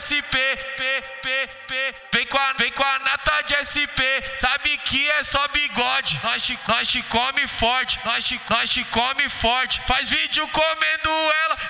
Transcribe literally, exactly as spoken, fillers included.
S P, P, P, P. Vem com a, vem com a nata de S P, sabe que é só bigode. Nós te, nós te come forte, nós te, nós te come forte. Faz vídeo comendo ela